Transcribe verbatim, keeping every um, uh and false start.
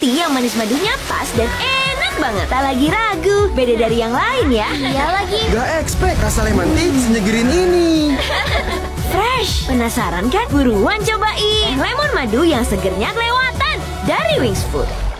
tea yang manis madunya pas dan enak banget. Tak lagi ragu, beda dari yang lain ya. Iya lagi. Gak expect rasa lemon tea senyegerin ini. Fresh, penasaran kan? Buruan cobain lemon madu yang segernya kelewatan dari Wings Food.